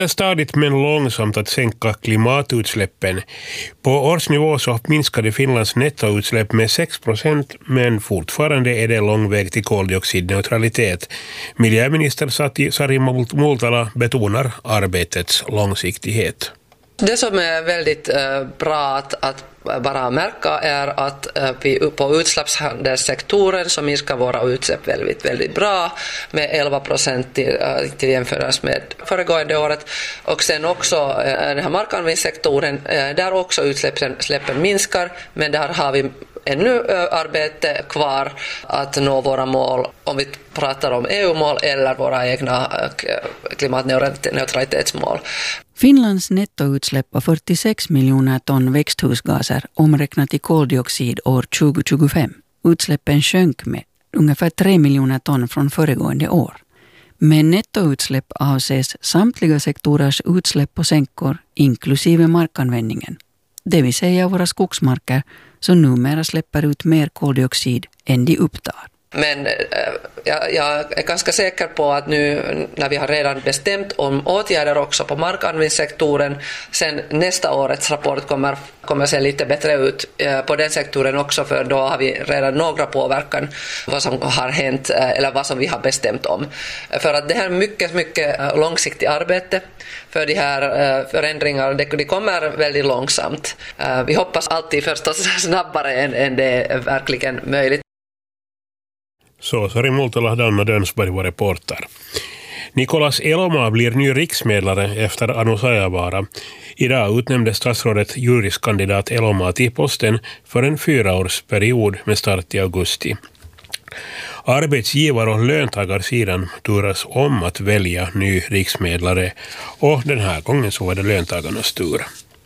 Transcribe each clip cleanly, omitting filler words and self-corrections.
Stadigt men långsamt att sänka klimatutsläppen. På årsnivå så minskade Finlands nettoutsläpp med 6%, men fortfarande är det lång väg till koldioxidneutralitet. Miljöminister Sari Multala betonar arbetets långsiktighet. Det som är väldigt bra att bara märka är att vi på utsläppshandelssektoren så minskar våra utsläpp väldigt, väldigt bra med 11% till jämförelse med föregående året. Och sen också den här markanvändningssektoren, där också utsläppen minskar, men där har vi ännu arbete kvar att nå våra mål, om vi pratar om EU-mål eller våra egna klimatneutralitetsmål. Finlands nettoutsläpp var 46 miljoner ton växthusgaser omräknat i koldioxid år 2025. Utsläppen sjönk med ungefär 3 miljoner ton från föregående år. Med nettoutsläpp avses samtliga sektorers utsläpp på sänkor inklusive markanvändningen. Det vill säga våra skogsmarker som numera släpper ut mer koldioxid än de upptar. Men jag är ganska säker på att nu när vi har redan bestämt om åtgärder också på markanvändningssektoren, sen nästa årets rapport kommer se lite bättre ut på den sektoren också, för då har vi redan några påverkan vad som har hänt eller vad som vi har bestämt om. För att det här är mycket långsiktigt arbete, för de här förändringarna, de kommer väldigt långsamt. Vi hoppas alltid förstås snabbare än det är verkligen möjligt. Så Sari Multala, Danna Dönsberg var reporter. Nicolas Elomaa blir ny riksmedlare efter Anu Saiavaara. Idag utnämnde statsrådet juriskandidat Elomaa till posten för en 4-årsperiod med start i augusti. Arbetsgivar- och löntagarsidan turas om att välja ny riksmedlare, och den här gången så var det löntagarnas tur.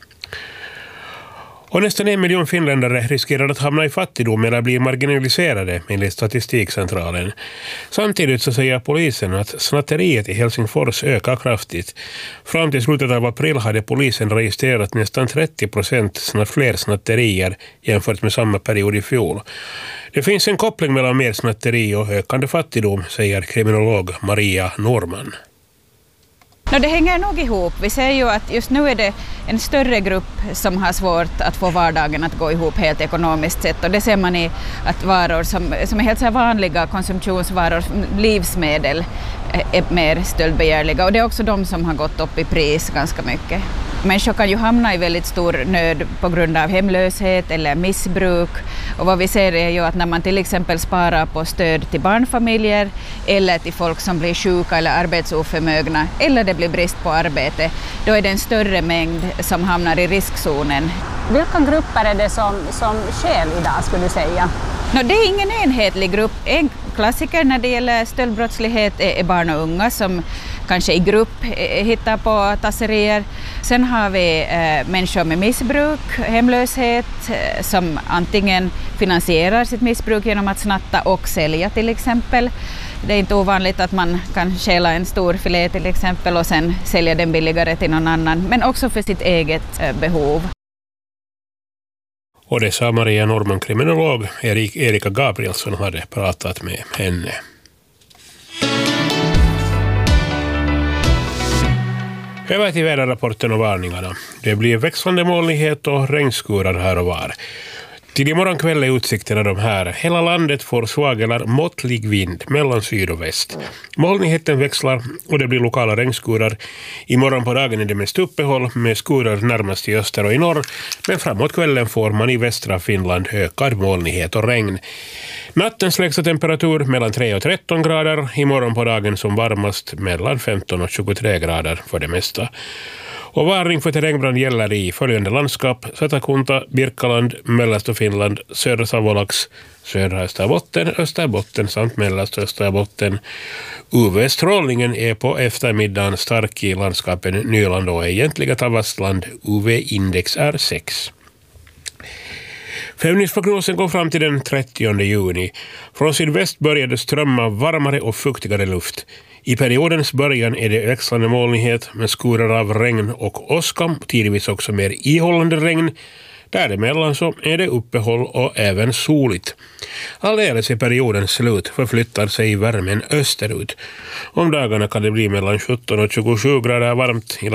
Och nästan 1 miljon finländare riskerar att hamna i fattigdom eller bli marginaliserade enligt Statistikcentralen. Samtidigt så säger polisen att snatteriet i Helsingfors ökar kraftigt. Fram till slutet av april hade polisen registrerat nästan 30% fler snatterier jämfört med samma period i fjol. Det finns en koppling mellan mer snatteri och ökande fattigdom, säger kriminolog Maria Norman. Det hänger nog ihop. Vi ser ju att just nu är det en större grupp som har svårt att få vardagen att gå ihop helt ekonomiskt sett. Och det ser man i att varor som är helt så vanliga konsumtionsvaror, livsmedel, är mer stöldbegärliga. Och det är också de som har gått upp i pris ganska mycket. Människor kan ju hamna i väldigt stor nöd på grund av hemlöshet eller missbruk. Och vad vi ser är ju att när man till exempel sparar på stöd till barnfamiljer eller till folk som blir sjuka eller arbetsoförmögna, eller det blir brist på arbete, då är det en större mängd som hamnar i riskzonen. Vilka grupper är det som skäl idag, skulle du säga? Det är ingen enhetlig grupp. En klassiker när det gäller stöldbrottslighet är barn och unga som kanske i grupp hittar på tasserier. Sen har vi människor med missbruk, hemlöshet, som antingen finansierar sitt missbruk genom att snatta och sälja till exempel. Det är inte ovanligt att man kan stjäla en stor filé till exempel och sen sälja den billigare till någon annan, men också för sitt eget behov. Och det sa Maria Norman, kriminolog. Erika Gabrielsson hade pratat med henne. Över till väderrapporten och varningarna. Det blir växlande molnighet och regnskurar här och var. Till imorgon kväll är utsikterna de här. Hela landet får svag eller måttlig vind mellan syd och väst. Molnigheten växlar och det blir lokala regnskurar. Imorgon på dagen är det mest uppehåll med skurar närmast i öster och i norr. Men framåt kvällen får man i västra Finland ökad molnighet och regn. Nattens lägsta temperatur mellan 3 och 13 grader. Imorgon på dagen som varmast mellan 15 och 23 grader för det mesta. Och varning för terrängbrand gäller i följande landskap: Satakunta, Birkaland, Mellersta Finland, södra Savolax, södra Österbotten samt Mellersta Österbotten. UV-strålningen är på eftermiddagen stark i landskapen Nyland och egentliga Tavastland. UV-index är 6. Fävningsprognosen går fram till den 30 juni. Från sydväst började strömma varmare och fuktigare luft. I periodens början är det växlande molnighet med skurar av regn och åska, tidvis också mer ihållande regn. Däremellan så är det uppehåll och även soligt. Alldeles i periodens slut förflyttar sig värmen österut. Om dagarna kan det bli mellan 17 och 27 grader varmt i